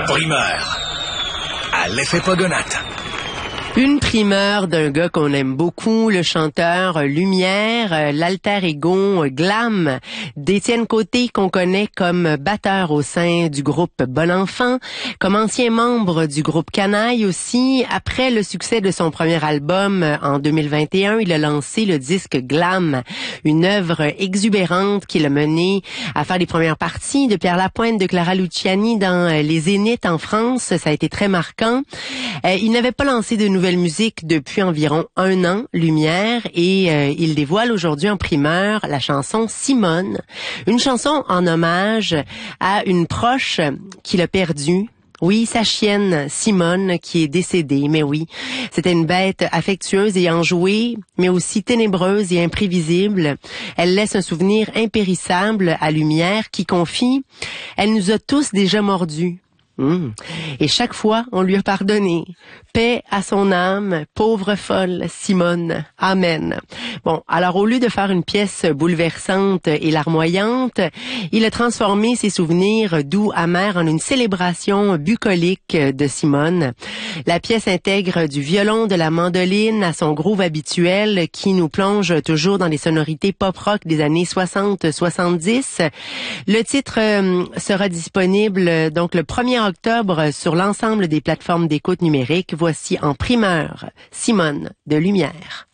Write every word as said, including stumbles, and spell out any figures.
Primeur. À l'effet Pogonate. Une primeur d'un gars qu'on aime beaucoup, le chanteur Lumière, l'alter ego glam d'Étienne Côté, qu'on connaît comme batteur au sein du groupe Bon Enfant, comme ancien membre du groupe Canaille aussi. Après le succès de son premier album en deux mille vingt et un, il a lancé le disque Glam, une œuvre exubérante qui l'a mené à faire les premières parties de Pierre Lapointe, de Clara Luciani dans les Zéniths en France. Ça a été très marquant. Euh, il n'avait pas lancé de nouvelle musique depuis environ un an, Lumière, et euh, il dévoile aujourd'hui en primeur la chanson Simone, une chanson en hommage à une proche qu'il a perdue. Oui, sa chienne, Simone, qui est décédée, mais oui, c'était une bête affectueuse et enjouée, mais aussi ténébreuse et imprévisible. Elle laisse un souvenir impérissable à Lumière qui confie « Elle nous a tous déjà mordus. » Mmh. Et chaque fois, on lui a pardonné. Paix à son âme, pauvre folle Simone. Amen. Bon, alors au lieu de faire une pièce bouleversante et larmoyante, il a transformé ses souvenirs doux, amers en une célébration bucolique de Simone. La pièce intègre du violon, de la mandoline à son groove habituel qui nous plonge toujours dans les sonorités pop-rock des années soixante soixante-dix. Le titre euh, sera disponible donc le premier octobre sur l'ensemble des plateformes d'écoute numérique. Voici en primeur Simone de Lumière.